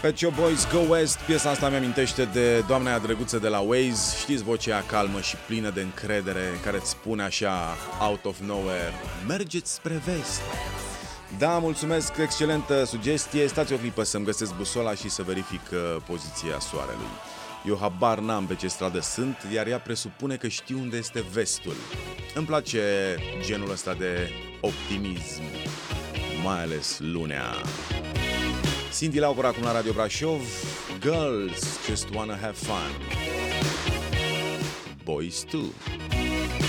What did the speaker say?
Pet Shop Boys, Go West. Piesa asta mi-amintește de doamna aia drăguță de la Waze. Știți, vocea calmă și plină de încredere, care îți spune așa, out of nowhere, mergeți spre vest. Da, mulțumesc, excelentă sugestie. Stați o clipă să-mi găsesc busola și să verific poziția soarelui. Eu habar n-am pe ce stradă sunt, iar ea presupune că știu unde este vestul. Îmi place genul ăsta de optimism, mai ales lunea. Cindy Lauper acum la Radio Brașov. Girls just wanna have fun, boys too.